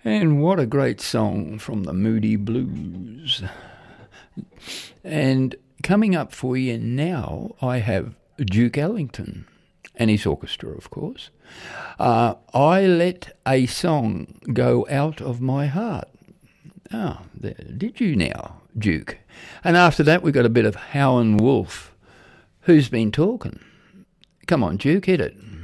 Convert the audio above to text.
And what a great song from the Moody Blues. And coming up for you now, I have Duke Ellington and his orchestra, of course. I Let a Song Go Out of My Heart. Oh, did you now, Duke? And after that, we got a bit of Howlin' Wolf. Who's Been Talking? Come on, Duke, hit it.